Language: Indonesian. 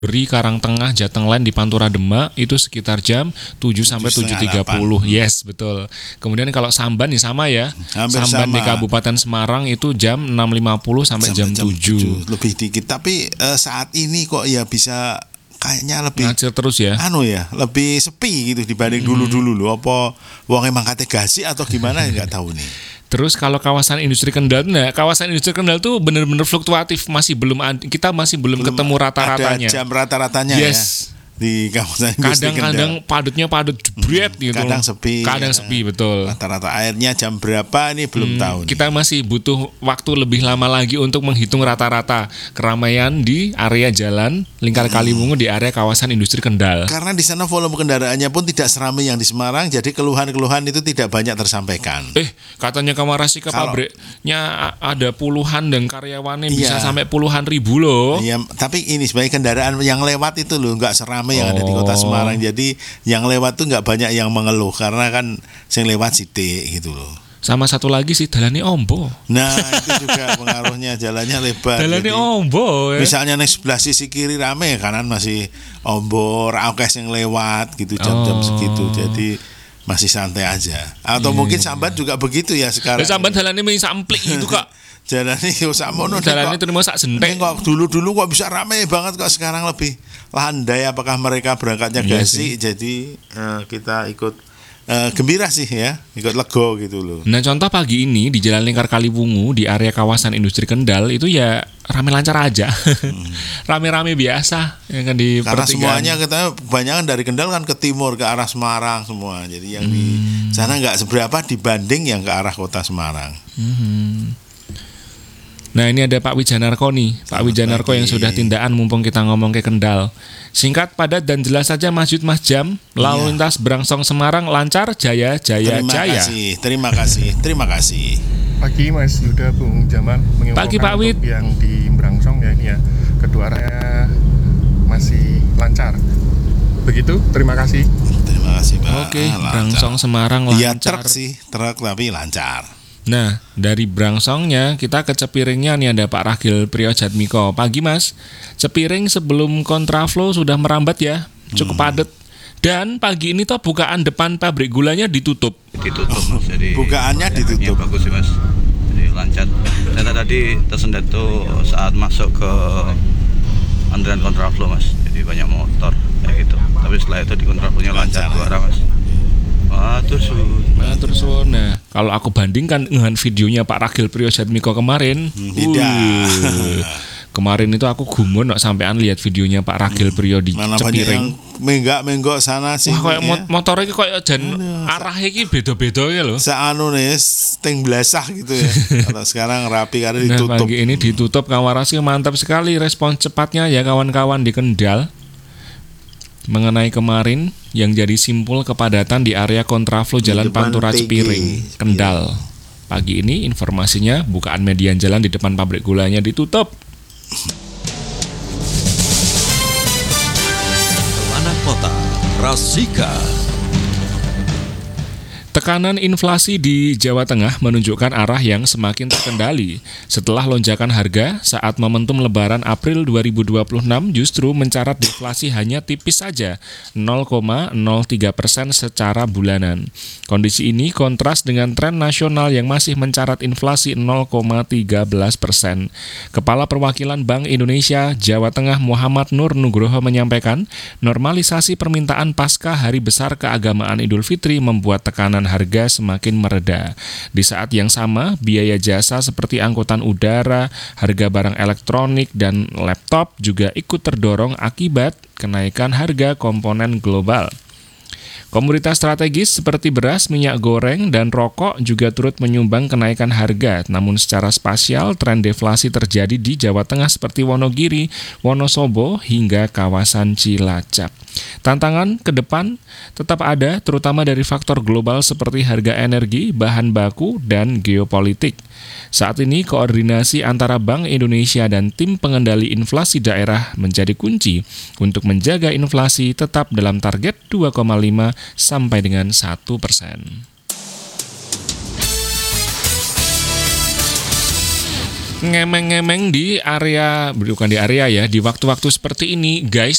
Beri, Karangtengah, Jatenglen di Pantura Demak itu sekitar jam 7 sampai 7.30. Yes, betul. Kemudian kalau Samban ya sama ya. Hampir Samban sama. di Kabupaten Semarang itu jam 6.50 sampai jam 7. Lebih dikit. Tapi saat ini kok ya bisa kayaknya lebih Ngacir terus ya. Lebih sepi gitu dibanding dulu-dulu loh. Apa wong emang kate gasi atau gimana nggak tahu nih. Terus kalau kawasan industri Kendal, kawasan industri Kendal tuh benar-benar fluktuatif, kita masih belum ketemu rata-ratanya. Ada jam rata-ratanya ya. Di kawasan industri kadang-kadang padatnya padat jebret gitu. Kadang sepi. Betul. Rata-rata airnya jam berapa ini belum tahu. Kita masih butuh waktu lebih lama lagi untuk menghitung rata-rata keramaian di area jalan lingkar Kaliwungu di area kawasan industri Kendal. Karena di sana volume kendaraannya pun tidak seramai yang di Semarang, jadi keluhan-keluhan itu tidak banyak tersampaikan. Katanya Kamarasi ke pabriknya ada puluhan dan karyawannya bisa sampai puluhan ribu loh. Iya, tapi ini sebagai kendaraan yang lewat itu loh nggak seramai yang ada di kota Semarang. Jadi yang lewat tuh nggak banyak yang mengeluh karena kan yang lewat sithik gitu loh. Sama satu lagi sih dalane ombo. Nah itu juga pengaruhnya, jalannya lebar. Dalane ombo. Misalnya nih sebelah sisi kiri rame, kanan masih ombo, akeh yang lewat gitu jam-jam segitu. Jadi masih santai aja. Atau mungkin Sambat juga begitu ya sekarang. Sambat dalane mung samplik gitu kok. Jalannya sakmono. Jalannya itu mau sak senteng. Kok dulu kok bisa rame banget kok sekarang lebih landai. Apakah mereka berangkatnya gasi? Jadi kita ikut gembira sih ya, ikut lego gitu loh. Nah contoh pagi ini di Jalan Lingkar Kaliwungu di area kawasan industri Kendal itu ya rame lancar aja. Rame-rame biasa ya kan di karena pertigaan. Semuanya kita kebanyakan dari Kendal kan ke timur ke arah Semarang semua. Jadi yang di sana nggak seberapa dibanding yang ke arah kota Semarang. Nah ini ada Pak Wijanarko nih. Pak Wijanarko yang sudah tindaan mumpung kita ngomong ke Kendal. Singkat, padat dan jelas saja Mas Yud, Mas Jam. Lalu lintas Brangsong Semarang lancar, jaya. Terima kasih. Pagi Mas Yuda, Bung Jamal. Pagi Pak Wid. Yang di Brangsong ya ini ya, kedua arahnya masih lancar. Begitu, terima kasih. Terima kasih Pak. Oke, Brangsong Semarang lancar. Ya truk tapi lancar. Nah, dari Brangsongnya kita ke Cepiringnya nih ada Pak Ragil Priojatmiko. Pagi Mas, Cepiring sebelum kontraflow sudah merambat ya, cukup padat. Dan pagi ini toh bukaan depan pabrik gulanya ditutup. Mas, jadi bukaannya ditutup. Bagus sih Mas, jadi lancar. Ternyata tadi tersendat tuh saat masuk ke antrian kontraflow Mas, jadi banyak motor kayak gitu. Tapi setelah itu di kontraflownya lancar dua arah Mas. Matur suwun. Nah, kalau aku bandingkan dengan videonya Pak Ragil Priojatmiko kemarin, kemarin itu aku gumun sampean lihat videonya Pak Ragil Priyo di Cepiring. Menggak sana sih. Wah, kayak motornya kayak jan arahnya iki beda-beda ya loh. Saanu nih steng blasah gitu ya. Kalau sekarang rapi karena ditutup. Nah, pagi ini ditutup Kawarasi, mantap sekali respons cepatnya ya kawan-kawan di Kendal. Mengenai kemarin yang jadi simpul kepadatan di area kontraflow Jalan Pantura Cepiring, Kendal. Pagi ini informasinya bukaan median jalan di depan pabrik gulanya ditutup. Pelana Kota, Rasika. Tekanan inflasi di Jawa Tengah menunjukkan arah yang semakin terkendali. Setelah lonjakan harga saat momentum Lebaran April 2026 justru mencatat deflasi hanya tipis saja, 0,03% secara bulanan. Kondisi ini kontras dengan tren nasional yang masih mencatat inflasi 0,13%. Kepala Perwakilan Bank Indonesia Jawa Tengah Muhammad Nur Nugroho menyampaikan, normalisasi permintaan pasca Hari Besar Keagamaan Idul Fitri membuat tekanan harga semakin mereda. Di saat yang sama, biaya jasa seperti angkutan udara, harga barang elektronik, dan laptop juga ikut terdorong akibat kenaikan harga komponen global. Komoditas strategis seperti beras, minyak goreng, dan rokok juga turut menyumbang kenaikan harga. Namun secara spasial, tren deflasi terjadi di Jawa Tengah seperti Wonogiri, Wonosobo, hingga kawasan Cilacap. Tantangan ke depan tetap ada, terutama dari faktor global seperti harga energi, bahan baku, dan geopolitik. Saat ini, koordinasi antara Bank Indonesia dan tim pengendali inflasi daerah menjadi kunci untuk menjaga inflasi tetap dalam target 2,5 sampai dengan 1%. ngemeng-ngemeng di area, bukan di area ya, di waktu-waktu seperti ini guys.